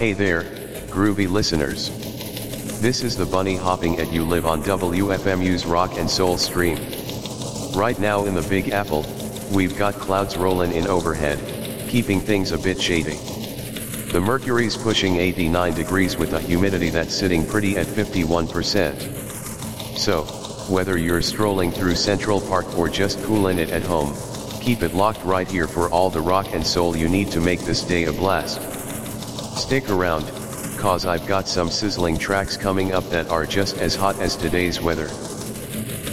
Hey there, groovy listeners. This is the bunny hopping at You Live on WFMU's Rock and Soul stream. Right now in the Big Apple, we've got clouds rolling in overhead, keeping things a bit shady. The mercury's pushing 89 degrees with a humidity that's sitting pretty at 51%. So, whether you're strolling through Central Park or just coolin' it at home, keep it locked right here for all the rock and soul you need to make this day a blast. Stick around, cause I've got some sizzling tracks coming up that are just as hot as today's weather.